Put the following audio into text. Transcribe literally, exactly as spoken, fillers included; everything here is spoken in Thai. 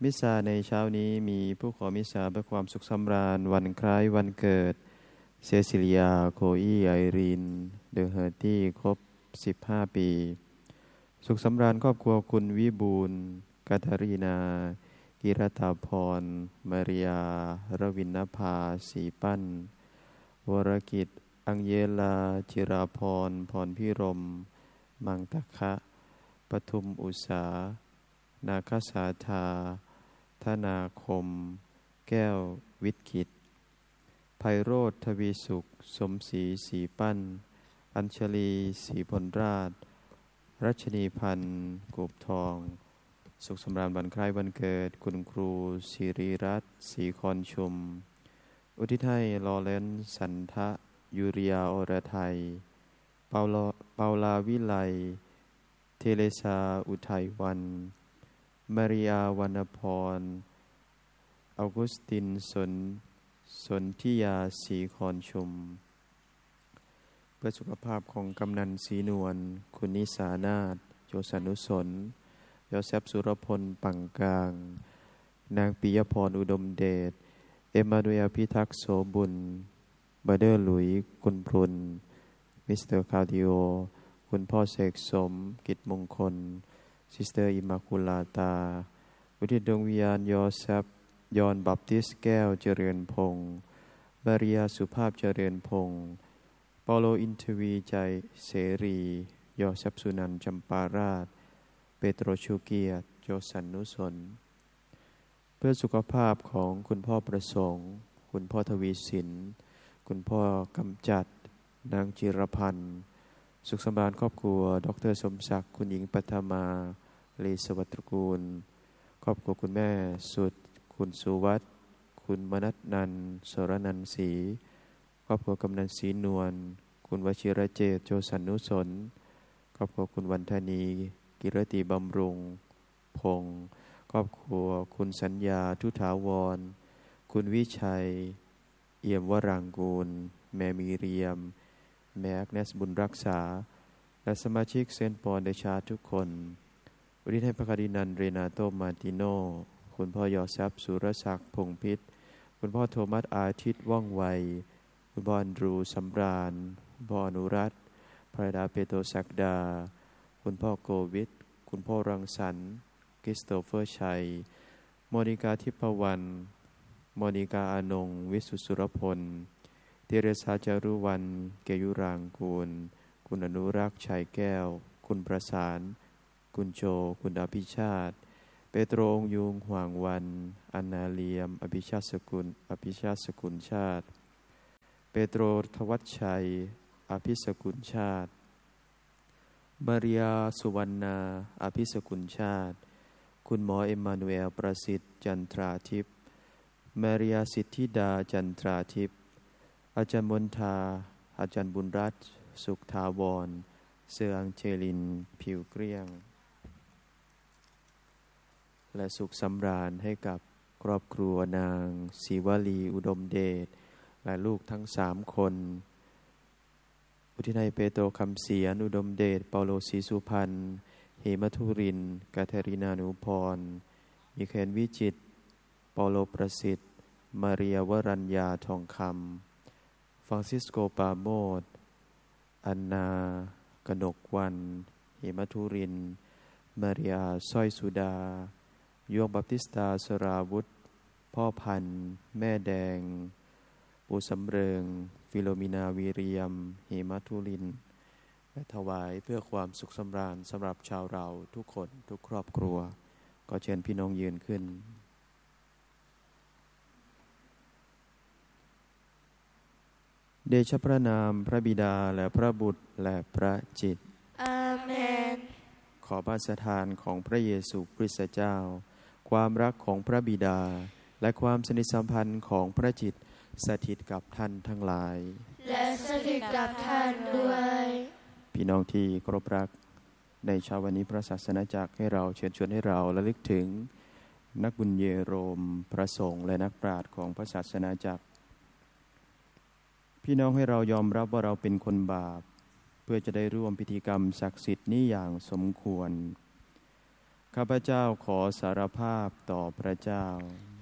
มิสซาในเช้านี้มีผู้ขอมิสซาเพื่อความสุขสำราญวันคล้ายวันเกิดเซซิลียโคอีไอรีนเดอเฮอร์ตี้ครบสิบห้าปีสุขสำราญครอบครัวคุณวิบูลย์กาตารีนากิรตาพรมาริยารวินภาศรีปั้นวรกิจอังเยลาจิราพรพรพิรมมังตะคะปทุมอุษานาคสาธาธนาคมแก้ววิทย์กิจไพโรธทวีสุขสมศรีศรีปั้นอัญชลีศรีพลราชรัชนีพันธ์กูบทองสุขสำราญวันคล้ายวันเกิดคุณครูศิริรัตน์ศรีคอนชุมอุทิศให้ลอเรนซ์สันทะยูริยาอรไทยเปาลาเปาลาวิไลเทเลซาอุทัยวันมาริยาวรรณพรออกุสตินสนสนธิยาศรีคอนชุมเพื่อสุขภาพของกำนันศรีนวลคุณนิสานาถโยสนุสนยอแซบสุรพลปังกลางนางปิยพรอุดมเดชเอมานูเอลพิทักษ์โสบุญบาเดอร์หลุยกุลพรุนมิสเตอร์คาร์ดิโอคุณพ่อเสกสมกิจมงคลซิสเตอร์อิมาคูลาตาอุทิศดวงวิญญาณยอแซบยอนบัพติสแก้วเจริญพงศ์มาริยาสุภาพเจริญพงศ์เปาโลอินทวีใจเสรียอแซบสุนันท์จำปาราชเปโตรชูเกียรติโจสันนุสนเพื่อสุขภาพของคุณพ่อประสงค์คุณพ่อทวีสินคุณพ่อกำจัดนางจิรพันธ์สุขสำราญครอบครัวดรสมศักดิ์คุณหญิงปัทมาลีสวัสดิ์ตระกูลครอบครัวคุณแม่สุดคุณสุวัฒน์คุณมนัสนันท์สรนันท์ศรีครอบครัวกำนันศรีนวลคุณวชิรเจตโจสันนุสนครอบครัวคุณวันธนีกิรติบำรุงพงศ์ครอบครัวคุณสัญญาทุถาวรคุณวิชัยเอี่ยมวรางกูลแม่มีเรียมแม่แอกเนสบุญรักษาและสมาชิกเซนต์ปอลเดชาทุกคนอุทิศให้พระคาร์ดินัลเรนาโตมาร์ติโนคุณพ่อยอแซบสุรศักดิ์พงษ์พิษคุณพ่อโทมัสอาทิตย์ว่องไวคุณพ่ออันดรูสำราญคุณพ่ออนุรัตน์ภรรยาเปโตรศักดาคุณพ่อโกวิทคุณพ่อรังสรรค์คริสโตเฟอร์ชัยโมนิกาทิพวรรณโมนิกาอานงวิสุทธิสุรพลเทเรซาจารุวรรณเกยุรางกูลคุณอนุรักษ์ชัยแก้วคุณประสานคุณโจคุณอภิชาติเปโตรองยุงห่วงวันอนาเลียมอภิชาติสกุลอภิชาติสกุลชาติเปโตรทวัชชัยอภิสกุลชาติมาริยาสุวรรณาอภิสกุลชาติคุณหมอเอมมานูเอลประสิทธิ์จันทราทิพย์มาริยาสิทธิดาจันทราทิพย์อาจารย์มนทาอาจารย์บุญรัตน์สุขทาวรเสืออังเจลินผิวเกลี้ยงและสุขสำราญให้กับครอบครัวนางศรีวลีอุดมเดชและลูกทั้งสามคนอุทิศให้เปโตรคำเสียนอุดมเดชเปาโลศรีสุพรรณเหมธุรินกาเทรินานุพรมิเคนวิจิตรเปาโลประสิทธิ์มาริยาวรัญญาทองคำฟรานซิสโกปาโมดอันนากนกวันเหมธุรินมาริยาสร้อยสุดาโยมบัพติสตาสราวุธพ่อพันธุ์แม่แดงปูสำเริงฟิโลมินาวีเรียมเหมธุรินและถวายเพื่อความสุขสำราญสำหรับชาวเราทุกคนทุกครอบครัวก็เชิญพี่น้องยืนขึ้นเดชะพระนามพระบิดาและพระบุตรและพระจิตอาเมนขอพระสถานของพระเยซูคริสต์เจ้าความรักของพระบิดาและความสนิทสัมพันธ์ของพระจิตสถิตกับท่านทั้งหลายและสถิตกับท่านด้วยพี่น้องที่เคารพรักในเช้าวันนี้พระศาสนาจักรให้เราเชิญชวนให้เราระลึกถึงนักบุญเยโรมพระสงฆ์และนักปราชญ์ของพระศาสนาจักรพี่น้องให้เรายอมรับว่าเราเป็นคนบาปเพื่อจะได้ร่วมพิธีกรรมศักดิ์สิทธิ์นี้อย่างสมควรข้าพเจ้าขอสารภาพต่อพระเจ้า